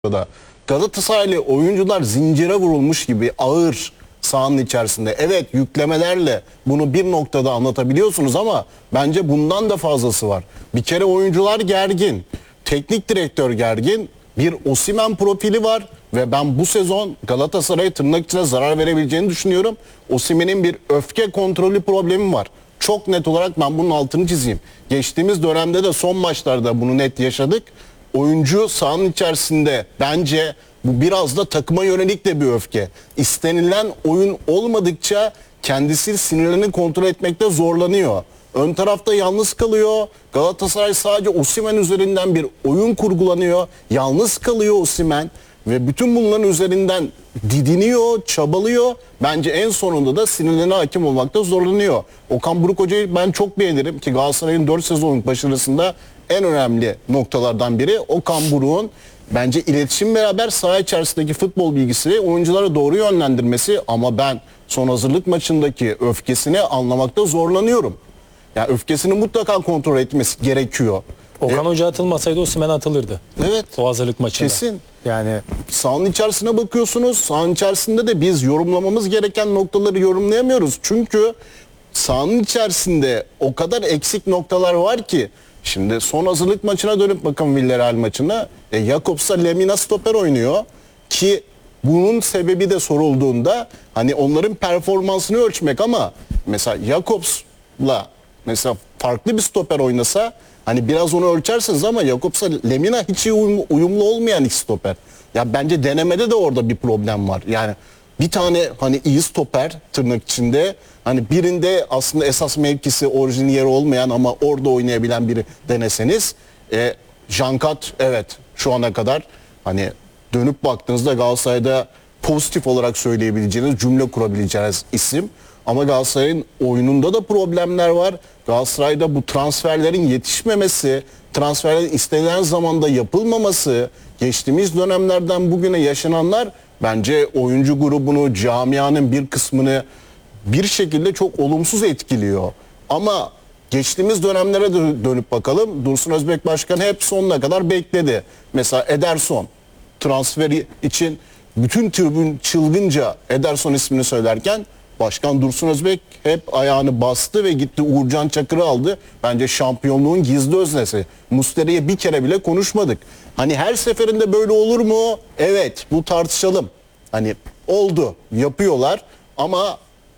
da Galatasaraylı oyuncular zincire vurulmuş gibi ağır sahanın içerisinde. Evet, yüklemelerle bunu bir noktada anlatabiliyorsunuz ama bence bundan da fazlası var. Bir kere oyuncular gergin, teknik direktör gergin, bir Osimhen profili var ve ben bu sezon Galatasaray'a tırnak içine zarar verebileceğini düşünüyorum. Osimhen'in bir öfke kontrolü problemi var. Çok net olarak ben bunun altını çizeyim. Geçtiğimiz dönemde de son maçlarda bunu net yaşadık. Oyuncu sahanın içerisinde bence bu biraz da takıma yönelik de bir öfke. İstenilen oyun olmadıkça kendisi sinirlerini kontrol etmekte zorlanıyor. Ön tarafta yalnız kalıyor. Galatasaray sadece Osimhen üzerinden bir oyun kurgulanıyor. Yalnız kalıyor Osimhen ve bütün bunların üzerinden didiniyor, çabalıyor. Bence en sonunda da sinirlerine hakim olmakta zorlanıyor. Okan Buruk Hoca'yı ben çok beğenirim ki Galatasaray'ın 4 sezonluk başarısında en önemli noktalardan biri Okan Buruk'un bence iletişim beraber saha içerisindeki futbol bilgisi ve oyuncuları doğru yönlendirmesi, ama ben son hazırlık maçındaki öfkesini anlamakta zorlanıyorum. Yani öfkesini mutlaka kontrol etmesi gerekiyor. Okan Hoca atılmasaydı Osimhen atılırdı. Evet. O hazırlık maçında. Kesin. Yani Sahanın içerisine bakıyorsunuz. Sahanın içerisinde de biz yorumlamamız gereken noktaları yorumlayamıyoruz. Çünkü sahanın içerisinde o kadar eksik noktalar var ki. Şimdi son hazırlık maçına dönüp bakın, Villarreal maçına. Jakobs'a Lemina stoper oynuyor ki bunun sebebi de sorulduğunda hani onların performansını ölçmek, ama mesela Jakobs'la mesela farklı bir stoper oynasa hani biraz onu ölçersiniz, ama Jakobs'a Lemina hiç iyi uyumlu olmayan iki stoper. Ya bence denemede de orada bir problem var. Yani bir tane hani iyi stoper tırnak içinde, hani birinde aslında esas mevkisi orijin yeri olmayan ama orada oynayabilen biri deneseniz. Jankat evet şu ana kadar hani dönüp baktığınızda Galatasaray'da pozitif olarak söyleyebileceğiniz, cümle kurabileceğiniz isim. Ama Galatasaray'ın oyununda da problemler var. Galatasaray'da bu transferlerin yetişmemesi, transferlerin istenilen zamanda yapılmaması, geçtiğimiz dönemlerden bugüne yaşananlar bence oyuncu grubunu, camianın bir kısmını bir şekilde çok olumsuz etkiliyor. Ama geçtiğimiz dönemlere dönüp bakalım. Dursun Özbek Başkan hep sonuna kadar bekledi. Mesela Ederson transferi için bütün tribün çılgınca Ederson ismini söylerken Başkan Dursun Özbek hep ayağını bastı ve gitti Uğurcan Çakır'ı aldı. Bence şampiyonluğun gizli öznesi. Muslera'ya bir kere bile konuşmadık. Hani her seferinde böyle olur mu? Evet, bu tartışalım. Hani oldu, yapıyorlar ama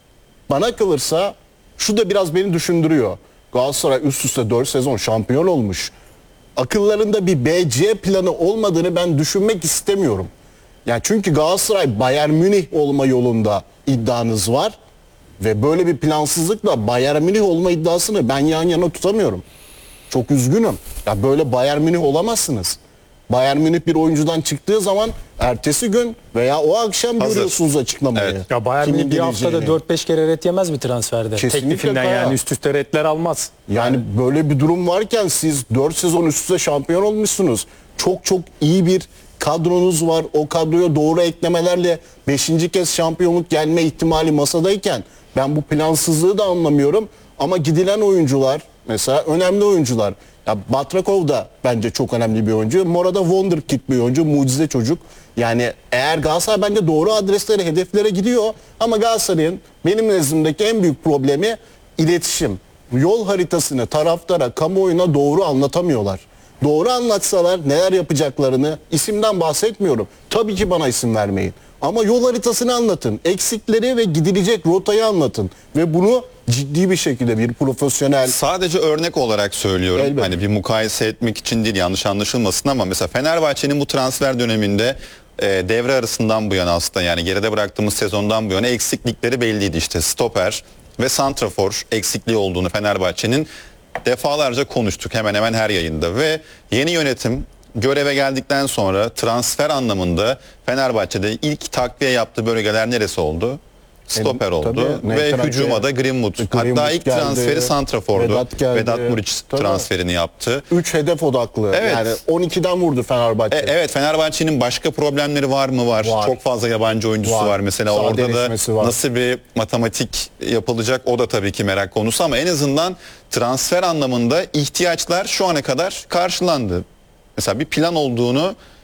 bana kalırsa şu da biraz beni düşündürüyor. Galatasaray üst üste 4 sezon şampiyon olmuş. Akıllarında bir BC planı olmadığını ben düşünmek istemiyorum. Yani çünkü Galatasaray Bayern Münih olma yolunda iddianız var ve böyle bir plansızlıkla Bayern Münih olma iddiasını ben yan yana tutamıyorum. Çok üzgünüm. Ya böyle Bayern Münih olamazsınız. Bayern Münih bir oyuncudan çıktığı zaman ertesi gün veya o akşam görüyorsunuz açıklamayı. Evet. ya Bayern Kimin Münih bir haftada geleceğini. 4-5 kere ret yemez mi transferde? Kesinlikle Teklifinden Kaya. yani üst üste retler almaz. Yani böyle bir durum varken siz 4 sezon üst üste şampiyon olmuşsunuz. Çok çok iyi bir kadronuz var. O kadroya doğru eklemelerle 5. kez şampiyonluk gelme ihtimali masadayken ben bu plansızlığı da anlamıyorum. Ama gidilen oyuncular mesela önemli oyuncular. Ya Batrakov da bence çok önemli bir oyuncu. Mora da wonderkid bir oyuncu, mucize çocuk. Yani eğer Galatasaray bence doğru adreslere, hedeflere gidiyor, ama Galatasaray'ın benim nezdimdeki en büyük problemi iletişim. Yol haritasını taraftara, kamuoyuna doğru anlatamıyorlar. Doğru anlatsalar neler yapacaklarını, isimden bahsetmiyorum. Tabii ki bana isim vermeyin. Ama yol haritasını anlatın. Eksikleri ve gidilecek rotayı anlatın. Ve bunu ciddi bir şekilde bir profesyonel... Sadece örnek olarak söylüyorum. Elbette. Hani bir mukayese etmek için değil, yanlış anlaşılmasın, ama mesela Fenerbahçe'nin bu transfer döneminde devre arasından bu yana, aslında yani geride bıraktığımız sezondan bu yana eksiklikleri belliydi. İşte stoper ve santrafor eksikliği olduğunu Fenerbahçe'nin defalarca konuştuk hemen hemen her yayında ve yeni yönetim göreve geldikten sonra transfer anlamında Fenerbahçe'de ilk takviye yaptığı bölgeler neresi oldu? Stoper oldu Tabii, ve Trabzon, hücuma da Greenwood. Hatta ilk geldi, transferi santrafordu. Vedat geldi. Vedat Muriç Tabii. transferini yaptı. 3 hedef odaklı. Evet. Yani 12'den vurdu Fenerbahçe. Evet, Fenerbahçe'nin başka problemleri var mı? Var. Var. Çok fazla yabancı oyuncusu Var. var. Mesela orada da Sadeleşmesi var. nasıl bir matematik yapılacak, o da tabii ki merak konusu, ama en azından transfer anlamında ihtiyaçlar şu ana kadar karşılandı. Mesela bir plan olduğunu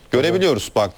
görebiliyoruz